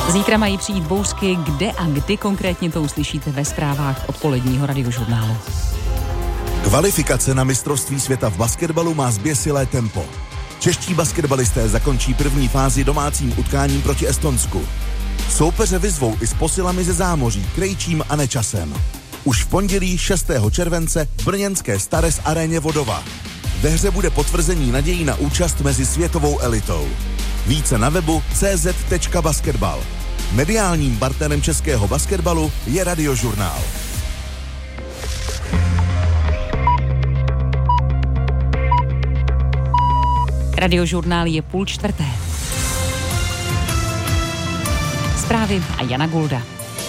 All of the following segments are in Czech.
Zítra mají přijít bouřky, kde a kdy konkrétně to uslyšíte ve zprávách odpoledního radiožurnálu. Kvalifikace na mistrovství světa v basketbalu má zběsilé tempo. Čeští basketbalisté zakončí první fázi domácím utkáním proti Estonsku. Soupeře vyzvou i s posilami ze zámoří, Krejčím a Nečasem. Už v pondělí 6. července v brněnské Stares aréně Vodova. Ve hře bude potvrzení nadějí na účast mezi světovou elitou. Více na webu cz.basketbal. Mediálním partnerem českého basketbalu je Radiožurnál. Radiožurnál je 3:30. Zprávy a Jana Gulda.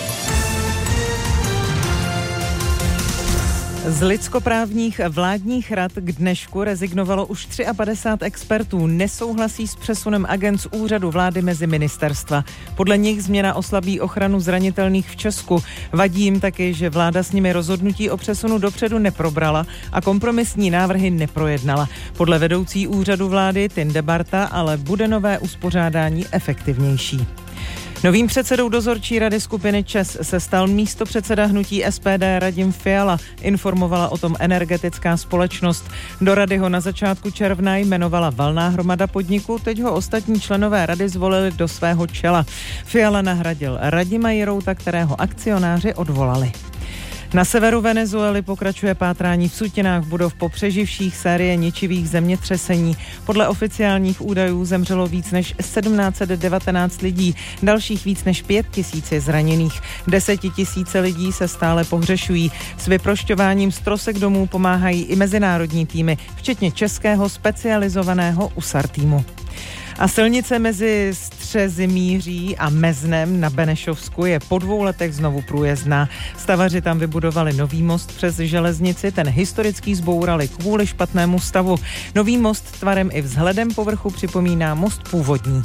Z lidskoprávních vládních rad k dnešku rezignovalo už 53 expertů. Nesouhlasí s přesunem agent z úřadu vlády mezi ministerstva. Podle nich změna oslabí ochranu zranitelných v Česku. Vadí jim taky, že vláda s nimi rozhodnutí o přesunu dopředu neprobrala a kompromisní návrhy neprojednala. Podle vedoucí úřadu vlády Tinde Barta ale bude nové uspořádání efektivnější. Novým předsedou dozorčí rady skupiny ČEZ se stal místopředseda hnutí SPD Radim Fiala, informovala o tom energetická společnost. Do rady ho na začátku června jmenovala valná hromada podniku, teď ho ostatní členové rady zvolili do svého čela. Fiala nahradil Radima Jirouta, kterého akcionáři odvolali. Na severu Venezuely pokračuje pátrání v sutinách budov po přeživších série ničivých zemětřesení. Podle oficiálních údajů zemřelo víc než 1719 lidí, dalších víc než 5000 je zraněných. 10 000 lidí se stále pohřešují. S vyprošťováním z trosek domů pomáhají i mezinárodní týmy, včetně českého specializovaného USAR týmu. A silnice mezi Střezimíří a Meznem na Benešovsku je po 2 letech znovu průjezdná. Stavaři tam vybudovali nový most přes železnici, ten historický zbourali kvůli špatnému stavu. Nový most tvarem i vzhledem povrchu připomíná most původní.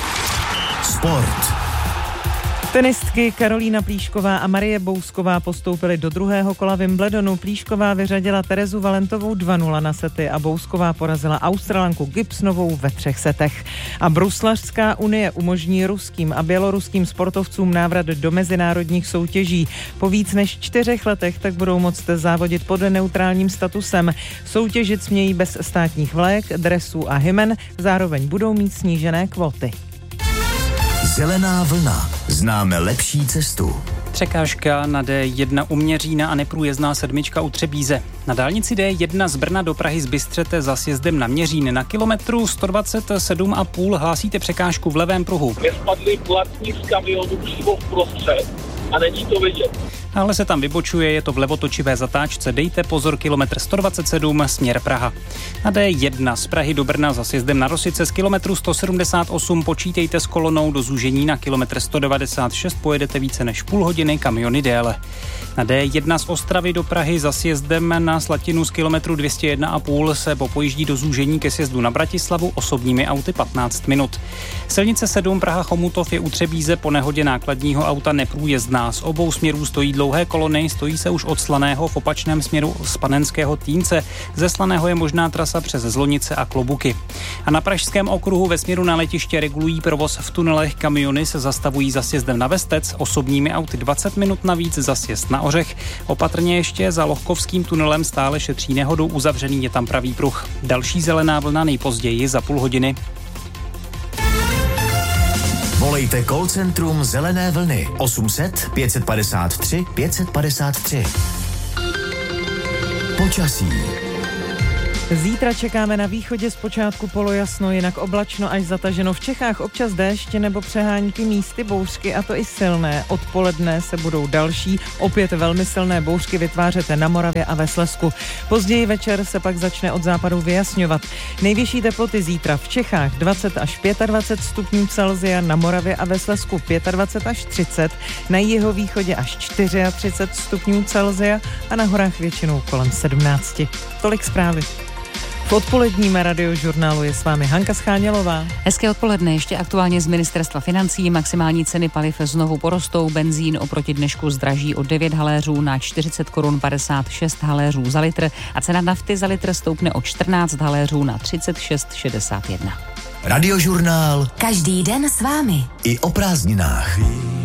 Sport. Tenistky Karolína Plíšková a Marie Bousková postoupily do druhého kola Wimbledonu. Plíšková vyřadila Terezu Valentovou 2-0 na sety a Bousková porazila Australanku Gibsonovou ve 3 setech. A Bruslařská unie umožní ruským a běloruským sportovcům návrat do mezinárodních soutěží. Po víc než 4 letech tak budou moct závodit pod neutrálním statusem. Soutěžit smějí bez státních vlajek, dresů a hymen, zároveň budou mít snížené kvóty. Zelená vlna. Známe lepší cestu. Překážka na D1 u Měřína a neprůjezdná 7 u Třebíze. Na dálnici D1 z Brna do Prahy z Bystřete za sjezdem na Měřín na kilometru 127,5 hlásíte překážku v levém pruhu. Mě spadly platní z kamionu přímo vprostřed a není to vidět. Ale se tam vybočuje, je to v levotočivé zatáčce, dejte pozor, kilometr 127, směr Praha. Na D1 z Prahy do Brna za sjezdem na Rosice z kilometru 178 počítejte s kolonou do zúžení na kilometr 196, pojedete více než půl hodiny, kamiony déle. Na D1 z Ostravy do Prahy za sjezdem na Slatinu z kilometru 201,5 se popojíždí do zúžení ke sjezdu na Bratislavu osobními auty 15 minut. Silnice 7 Praha Chomutov je u Třebíze po nehodě nákladního auta neprůjezdná. Z obou směrů stojí dlouhé kolony, stojí se už od Slaného v opačném směru z Panenského Týnce. Ze Slaného je možná trasa přes Zlonice a Klobuky. A na Pražském okruhu ve směru na letiště regulují provoz v tunelech, kamiony se zastavují za sjezdem na Vestec, osobními auty 20 minut navíc za sjezd na Ořech. Opatrně ještě za Lohkovským tunelem stále šetří nehodu, uzavřený je tam pravý pruh. Další zelená vlna nejpozději za půl hodiny. Volejte call centrum Zelené vlny 800 553 553. Počasí. Zítra čekáme na východě zpočátku polojasno, jinak oblačno až zataženo. V Čechách občas déšť nebo přehánky, místy bouřky, a to i silné. Odpoledne se budou další, opět velmi silné bouřky vytvářet na Moravě a ve Slezsku. Později večer se pak začne od západu vyjasňovat. Nejvyšší teploty zítra v Čechách 20 až 25 stupňů Celsia, na Moravě a ve Slezsku 25 až 30, na jihovýchodě až 34 stupňů Celsia a na horách většinou kolem 17. Tolik zprávy. V odpoledním radiožurnálu je s vámi Hanka Schánělová. Hezké odpoledne, ještě aktuálně z Ministerstva financí. Maximální ceny paliv znovu porostou. Benzín oproti dnešku zdraží o 9 haléřů na 40 korun 56 haléřů za litr a cena nafty za litr stoupne o 14 haléřů na 36,61. Radiožurnál Každý den s vámi. i o prázdninách.